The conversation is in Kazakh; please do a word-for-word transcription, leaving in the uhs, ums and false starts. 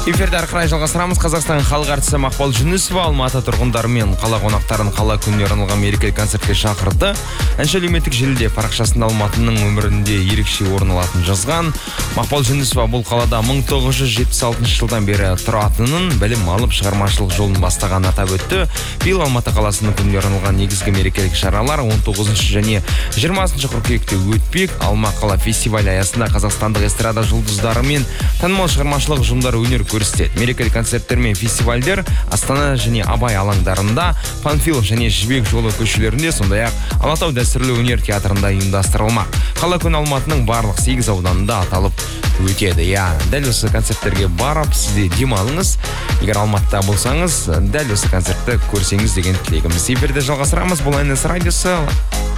Эфирді әрі қарай жалғастырамыз. Қазақстан халық әртісі Мақпал Жүнісова Алматы тұрғындары мен қала қонақтарын қала күніне арналған мерекелік концертке шақырды. Әнші әлеуметтік желіде парақшасында Алматының өмірінде ерекше орын алатынын жазған. Мақпал Жүнісова бұл қалада мың тоғыз жүз жетпіс алтыншы жылдан бері тұратынын, білім алып шығармашылық жолын бастағанын атап өтті. Биыл Алматы қаласының күніне арналған негізгі мерекелік шаралар он тоғызыншы және жиырмасыншы қыркүйекте өтпек. Алма қала фестивалі аясында қазақстандық эстрада жұлдыздары мен танымал шығармашылық ұжымдары өнер көрсетеді. Мерекелік концерттер мен фестивальдер Астана және Абай алаңдарында, Панфилов және Жібек жолы көшелерінде, сондай-ақ Алатау дәстүрлі өнер театрында ұйымдастырылмақ. Қала күні Алматының барлық сегіз ауданында аталып өтеді. Я, дәл осы концерттерге барып, сізде демалыңыз. Егер Алматыда болсаңыз, дәл осы концертті көрсеңіз деген тілегіміз. Эфирді жалғастырамыз. Бұл эн эс радиосы.